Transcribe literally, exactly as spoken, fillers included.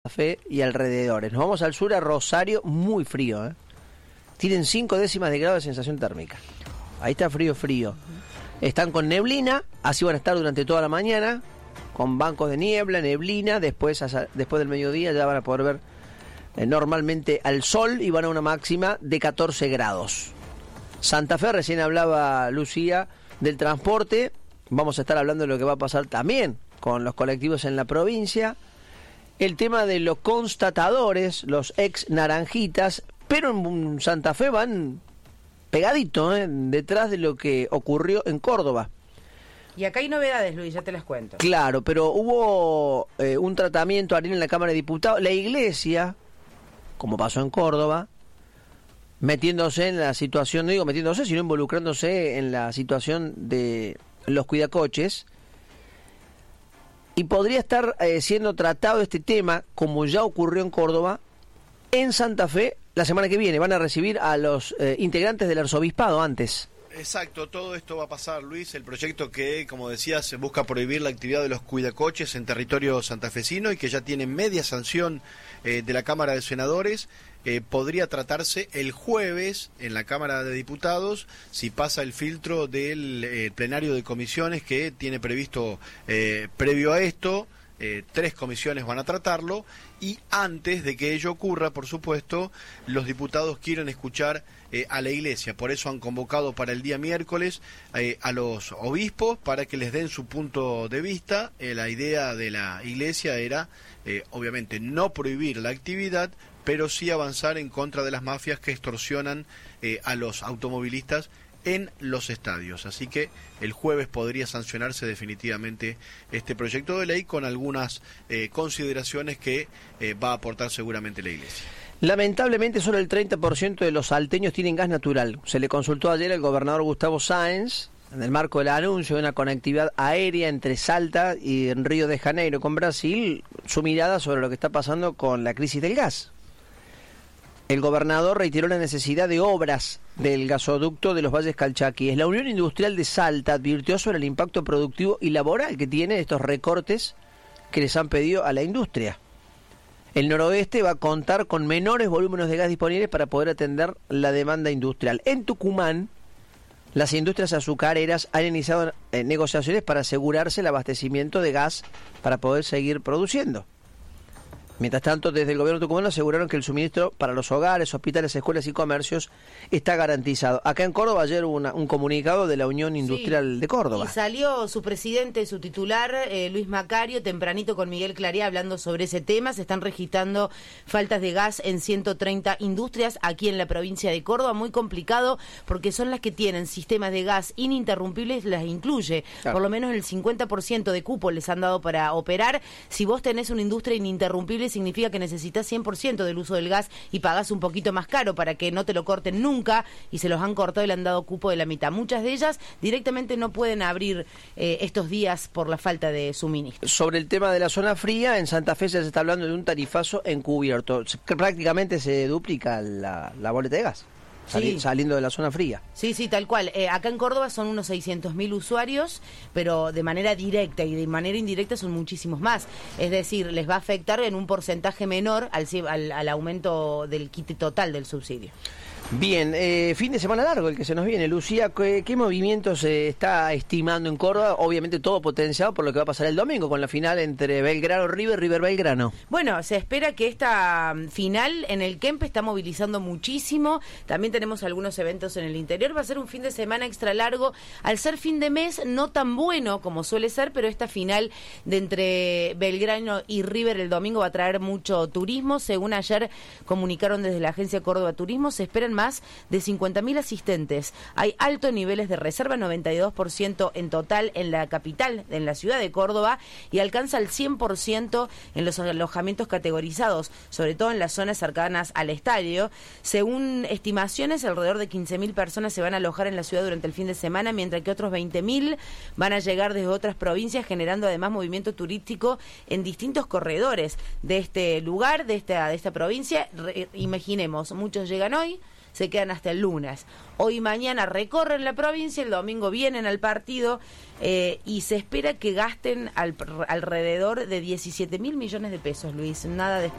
Santa Fe y alrededores. Nos vamos al sur, a Rosario, muy frío, ¿eh? Tienen cinco décimas de grado de sensación térmica. Ahí está frío, frío. Están con neblina, así van a estar durante toda la mañana, con bancos de niebla, neblina, después, después del mediodía ya van a poder ver eh, normalmente al sol y van a una máxima de catorce grados. Santa Fe, recién hablaba Lucía del transporte, vamos a estar hablando de lo que va a pasar también con los colectivos en la provincia, el tema de los constatadores, los ex naranjitas, pero en Santa Fe van pegadito, ¿eh? detrás de lo que ocurrió en Córdoba. Y acá hay novedades, Luis, ya te las cuento. Claro, pero hubo eh, un tratamiento ayer en la Cámara de Diputados. La Iglesia, como pasó en Córdoba, metiéndose en la situación, no digo metiéndose, sino involucrándose en la situación de los cuidacoches, y podría estar eh, siendo tratado este tema, como ya ocurrió en Córdoba, en Santa Fe la semana que viene. Van a recibir a los eh, integrantes del arzobispado antes. Exacto, todo esto va a pasar, Luis. El proyecto que, como decías, busca prohibir la actividad de los cuidacoches en territorio santafesino y que ya tiene media sanción eh, de la Cámara de Senadores, eh, podría tratarse el jueves en la Cámara de Diputados si pasa el filtro del eh, plenario de comisiones que tiene previsto eh, previo a esto. Eh, tres comisiones van a tratarlo y antes de que ello ocurra, por supuesto, los diputados quieren escuchar eh, a la Iglesia. Por eso han convocado para el día miércoles eh, a los obispos para que les den su punto de vista. Eh, la idea de la Iglesia era, eh, obviamente, no prohibir la actividad, pero sí avanzar en contra de las mafias que extorsionan eh, a los automovilistas en los estadios. Así que el jueves podría sancionarse definitivamente este proyecto de ley con algunas eh, consideraciones que eh, va a aportar seguramente la Iglesia. Lamentablemente solo el treinta por ciento de los salteños tienen gas natural. Se le consultó ayer al gobernador Gustavo Sáenz en el marco del anuncio de una conectividad aérea entre Salta y Río de Janeiro con Brasil, su mirada sobre lo que está pasando con la crisis del gas. El gobernador reiteró la necesidad de obras del gasoducto de los Valles Calchaquíes. La Unión Industrial de Salta advirtió sobre el impacto productivo y laboral que tiene estos recortes que les han pedido a la industria. El noroeste va a contar con menores volúmenes de gas disponibles para poder atender la demanda industrial. En Tucumán, las industrias azucareras han iniciado eh, negociaciones para asegurarse el abastecimiento de gas para poder seguir produciendo. Mientras tanto, desde el gobierno tucumano aseguraron que el suministro para los hogares, hospitales, escuelas y comercios está garantizado. Acá en Córdoba ayer hubo una, un comunicado de la Unión Industrial sí, de Córdoba. Y salió su presidente, su titular, eh, Luis Macario, tempranito con Miguel Claría hablando sobre ese tema. Se están registrando faltas de gas en ciento treinta industrias aquí en la provincia de Córdoba. Muy complicado porque son las que tienen sistemas de gas ininterrumpibles, las incluye. Claro. Por lo menos el cincuenta por ciento de cupo les han dado para operar. Si vos tenés una industria ininterrumpible, significa que necesitas cien por ciento del uso del gas y pagás un poquito más caro para que no te lo corten nunca, y se los han cortado y le han dado cupo de la mitad. Muchas de ellas directamente no pueden abrir eh, estos días por la falta de suministro. Sobre el tema de la zona fría, en Santa Fe ya se está hablando de un tarifazo encubierto. Prácticamente se duplica la, la boleta de gas. Sali- sí. Saliendo de la zona fría. Sí, sí, tal cual. Eh, acá en Córdoba son unos seiscientos mil usuarios, pero de manera directa y de manera indirecta son muchísimos más. Es decir, les va a afectar en un porcentaje menor al, al, al aumento del kit total del subsidio. Bien, eh, fin de semana largo el que se nos viene. Lucía, ¿qué, qué movimiento se está estimando en Córdoba? Obviamente todo potenciado por lo que va a pasar el domingo con la final entre Belgrano-River, River-Belgrano. Bueno, se espera que esta final en el Kempe está movilizando muchísimo. También tenemos algunos eventos en el interior. Va a ser un fin de semana extra largo. Al ser fin de mes, no tan bueno como suele ser, pero esta final de entre Belgrano y River el domingo va a traer mucho turismo. Según ayer comunicaron desde la agencia Córdoba Turismo, se esperan más de cincuenta mil asistentes. Hay altos niveles de reserva, noventa y dos por ciento en total en la capital, en la ciudad de Córdoba, y alcanza el cien por ciento en los alojamientos categorizados, sobre todo en las zonas cercanas al estadio. Según estimaciones, alrededor de quince mil personas se van a alojar en la ciudad durante el fin de semana, mientras que otros veinte mil van a llegar desde otras provincias, generando además movimiento turístico en distintos corredores de este lugar, de esta, de esta provincia. Re- imaginemos, muchos llegan hoy, se quedan hasta el lunes. Hoy y mañana recorren la provincia, el domingo vienen al partido eh, y se espera que gasten al, alrededor de diecisiete mil millones de pesos, Luis. Nada de